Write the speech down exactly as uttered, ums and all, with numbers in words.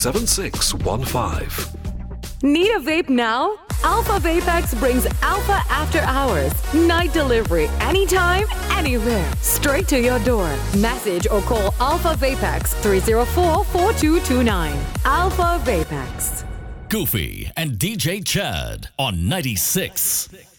seven six one five. Need a vape now? Alpha Vapex brings Alpha After Hours. Night delivery anytime, anywhere. Straight to your door. Message or call Alpha Vapex three zero four, four two two nine. Alpha Vapex. Goofy and D J Chad on ninety-six.